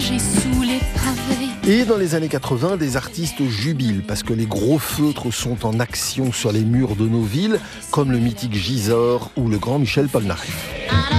nager sous les pavés. Et dans les années 80, des artistes jubilent parce que les gros feutres sont en action sur les murs de nos villes, comme le mythique Gisors ou le grand Michel Polnareff.